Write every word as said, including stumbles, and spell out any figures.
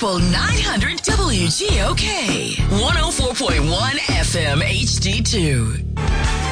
Gospel nine hundred W G O K. one oh four point one F M H D two.